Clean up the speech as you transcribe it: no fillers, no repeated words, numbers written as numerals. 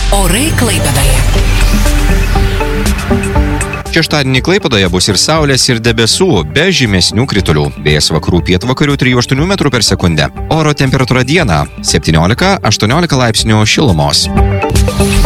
Orai Klaipėdoje. Šeštadienį Klaipėdoje bus ir saulės, ir debesų, be žymesnių kritulių. Vėjas vakarų pietvakarių 3-8 metrų per sekundę. Oro temperatūra dieną 17-18 laipsnių šilumos.